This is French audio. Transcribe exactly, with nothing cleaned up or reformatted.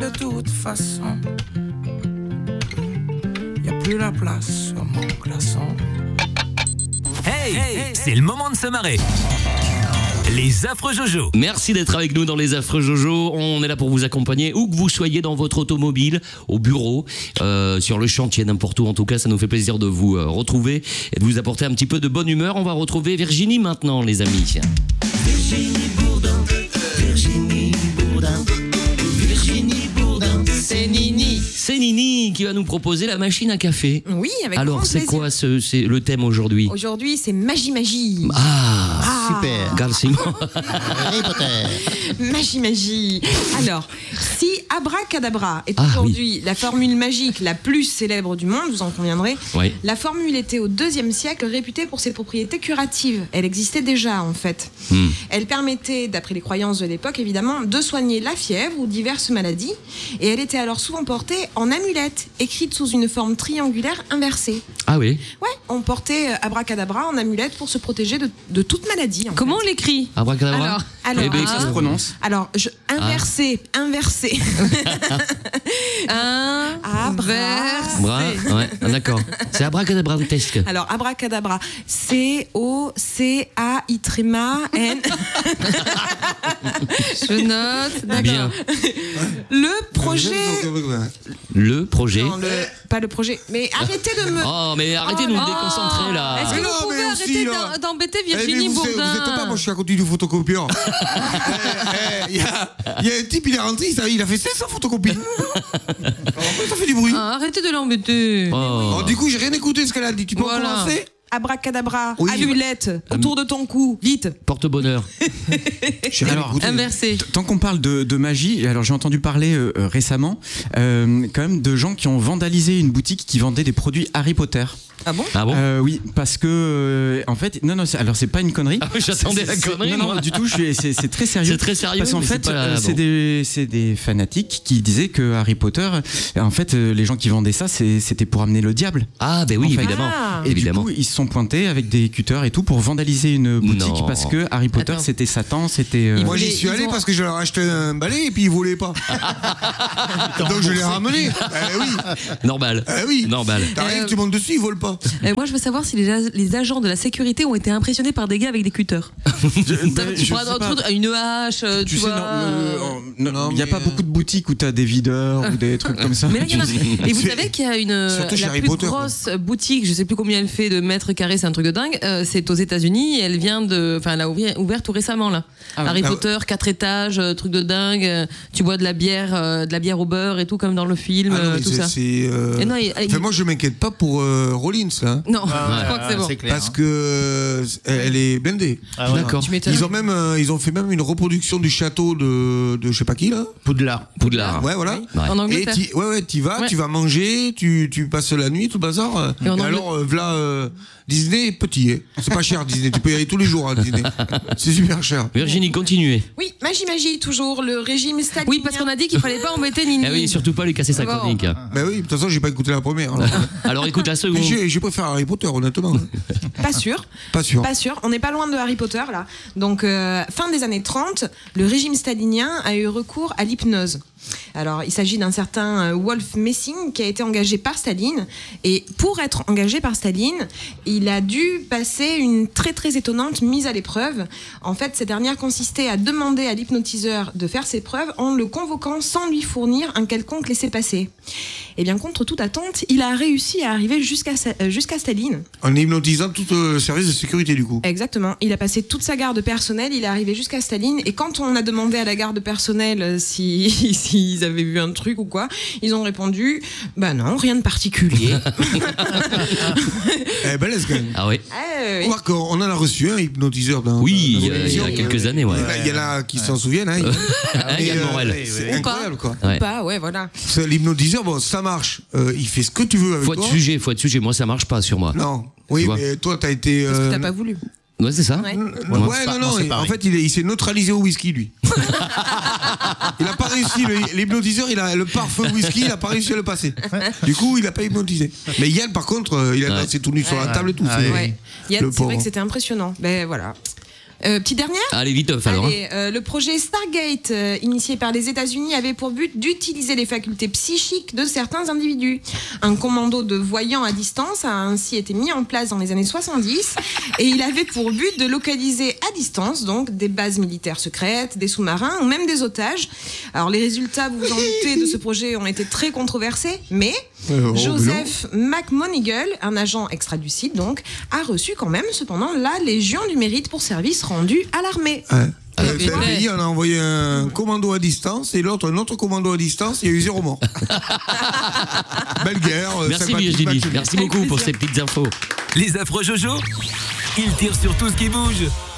De toute façon, y a plus la place sur mon glaçon. Hey, hey, c'est le moment de se marrer. Les affreux Jojo. Merci d'être avec nous dans les affreux Jojo. On est là pour vous accompagner où que vous soyez dans votre automobile, au bureau, euh, sur le chantier, n'importe où. En tout cas, ça nous fait plaisir de vous euh, retrouver et de vous apporter un petit peu de bonne humeur. On va retrouver Virginie maintenant, les amis. Virginie Bourdin, Virginie Bourdin, Virginie Bourdin, c'est Nini. C'est Nini qui va nous proposer la machine à café. Oui, avec Alors, grand c'est plaisir. quoi ce, c'est le thème aujourd'hui? Aujourd'hui, c'est magie, magie. Ah, Ah. Super. Garcimo. Harry Potter. Magie, magie. Alors, si abracadabra est Ah, aujourd'hui la formule magique la plus célèbre du monde, vous en conviendrez, Oui. la formule était au deuxième siècle réputée pour ses propriétés curatives. Elle existait déjà, en fait. Hmm. Elle permettait, d'après les croyances de l'époque, évidemment, de soigner la fièvre ou diverses maladies. Et elle était alors souvent portée en amulette, écrite sous une forme triangulaire inversée. Ah oui. Ouais, on portait euh, abracadabra en amulette pour se protéger de, de toute maladie. en Comment fait. on l'écrit? Abracadabra. Alors, Alors, Eh ben, ah, ça se prononce. alors je, inversé, inversé. un Abra. vers. Bra, ouais, ah, d'accord. C'est abracadabrantesque. Alors, abracadabra, C O C A I tréma N. Je note. Bien. Le projet. Le projet. Non, le, pas le projet. Mais arrêtez de me. Oh, mais arrêtez de nous Oh. déconcentrer là. Est-ce que Mais vous non, pouvez mais arrêter aussi, d'en- là. d'embêter Eh, mais Virginie vous, Bourdin? vous êtes pas, moi je suis à côté du photocopieur. Il y, a, y a un type, il est rentré, il a, il a fait cinq cents photocopies. Alors, pourquoi ça fait du bruit? Ah, arrêtez de l'embêter. Oh. Alors, du coup, j'ai rien écouté ce qu'elle a dit. Tu peux Voilà. commencer? Abracadabra, Oui. amulette, autour de ton cou, vite. Porte-bonheur. J'ai rien Alors, écouté. Inversé. Tant qu'on parle de, de magie, alors j'ai entendu parler euh, euh, récemment euh, quand même de gens qui ont vandalisé une boutique qui vendait des produits Harry Potter. Ah bon? Ah bon? Euh, oui, parce que euh, en fait, non, non, c'est- alors c'est pas une connerie. Ah oui, j'attendais la C'est- c'est- connerie, Non, non, moi. du tout. je suis- C'est c'est très sérieux. C'est très sérieux. Parce qu'en mais fait, c'est pas- euh, bon. c'est des, c'est des fanatiques qui disaient que Harry Potter, euh, en fait, euh, les gens qui vendaient ça, c'est- c'était pour amener le diable. Ah, ben oui, en fait. évidemment. Ah. Et évidemment. du coup, ils se sont pointés avec des cutters et tout pour vandaliser une boutique Non. parce que Harry Potter, Attends. c'était Satan, c'était. euh, Moi, j'y voulaient- suis ils allé ont- parce que je leur ai acheté un balai et puis ils voulaient pas. Donc je l'ai ramené. Eh oui, Normal. eh oui. Normal. T'arrives, Euh, tu montes dessus, ils volent pas. Et moi, je veux savoir si les, les agents de la sécurité ont été impressionnés par des gars avec des cutters. je Tu sais pourras pas. entre une hache, euh, tu, Tu sais, vois. non, euh, non, Non, il n'y a mais, pas euh, beaucoup de boutiques où tu as des videurs ou des trucs comme ça. Mais là, il y en a. Et vous C'est- savez qu'il y a une surtout chez la Harry plus Potter, quoi. grosse boutique, je sais plus combien elle fait de mètres carrés, c'est un truc de dingue. euh, c'est aux États-Unis. Et elle vient de, enfin, elle a ouvert, ouvert tout récemment là. Ah ouais. Harry Ah ouais. Potter, quatre étages, euh, truc de dingue. euh, Tu bois de la bière, euh, de la bière au beurre et tout comme dans le film, Ah non, euh, mais tout c'est- ça. c'est, euh, Et non, il- il- enfin, moi, je m'inquiète pas pour euh, Rollins, là. Non, je crois que c'est bon. C'est clair. Parce que euh, elle est blindée. Ah ouais. D'accord. Tu m'étonnes. Ils ont même, euh, ils ont fait même une reproduction du château de, de je sais pas qui là. Poudlard. Poudlard. Ouais, voilà. Ouais. En Et Angleterre. t'y- ouais, ouais, t'y vas, Ouais. tu vas manger, tu, tu passes la nuit, tout le bazar. euh, Et en Et, Angleterre- alors, euh, voilà, euh, Disney est petit, hein. C'est pas cher Disney. Tu peux y aller tous les jours à Disney. C'est super cher. Virginie, continuez. Oui, magie, magie, toujours le régime stalinien. Oui, parce qu'on a dit qu'il fallait pas embêter Nini. Ah oui, surtout pas lui casser sa Bon. chronique. Bah oui, de toute façon, j'ai pas écouté la première. alors. Alors écoute la Mais seconde. j'ai, j'ai préféré Harry Potter, honnêtement. Pas sûr. Pas sûr. Pas sûr, on n'est pas loin de Harry Potter là. Donc euh, fin des années trente, le régime stalinien a eu recours à l'hypnose. Alors il s'agit d'un certain euh, Wolf Messing qui a été engagé par Staline et pour être engagé par Staline, il a dû passer une très très étonnante mise à l'épreuve. En fait, cette dernière consistait à demander à l'hypnotiseur de faire ses preuves en le convoquant sans lui fournir un quelconque laissez-passer. Et bien contre toute attente, il a réussi à arriver jusqu'à Sa- euh, jusqu'à Staline. En hypnotisant tout le service de sécurité, du coup. Exactement. Il a passé toute sa garde personnelle, il est arrivé jusqu'à Staline, et quand on a demandé à la garde personnelle euh, si s'ils avaient vu un truc ou quoi, ils ont répondu bah non, rien de particulier. Eh ben, laisse quand même. Ah oui. Ah, oui. Remarque, on en a reçu un hypnotiseur dans. Oui, dans il y a- il y a l'émission. quelques années, ouais. Il y en a- Il y en a qui s'en souviennent, hein. Ah, Et, Yann euh, Morel. C'est Ou incroyable, quoi. Ouais. Pas, ouais, voilà. C'est L'hypnotiseur, bon, ça marche. Euh, il fait ce que tu veux avec Faut être toi. sujet, faut être sujet. Moi, ça marche pas sur moi. Non. Oui, Tu vois. mais toi, t'as été. Parce que euh, t'as pas voulu. Ouais, c'est ça. Ouais. Ouais, Moi, non, c'est pas- non, moi, c'est en pareil. fait, il, est- il s'est neutralisé au whisky, lui. Il a pas réussi, le- l'hypnotiseur, il a le parfum whisky, il a pas réussi à le passer. Du coup, il a pas hypnotisé. Mais Yann, par contre, euh, il a Ouais. dansé tout nu sur la Ouais. table et tout. Ah c'est- oui. Ouais. Yann, Le c'est pauvre. vrai que c'était impressionnant. Ben voilà. Euh, petite dernière. Allez, vite, alors. Allez, euh, le projet Stargate, euh, initié par les États-Unis, avait pour but d'utiliser les facultés psychiques de certains individus. Un commando de voyants à distance a ainsi été mis en place dans les années soixante-dix et il avait pour but de localiser à distance donc des bases militaires secrètes, des sous-marins ou même des otages. Alors les résultats, vous vous en doutez, de ce projet ont été très controversés, mais Euh, oh, Joseph McMonigal, un agent extra-lucide donc, a reçu quand même cependant la Légion du Mérite pour service rendu à l'armée. Ouais. Ah, Euh, ok. c'est un pays, on a envoyé un commando à distance et l'autre un autre commando à distance, il y a eu zéro mort. Belle guerre. euh, Merci sympathique, Virginie, match. merci beaucoup pour ces petites infos. Les affreux Jojo, ils tirent sur tout ce qui bouge.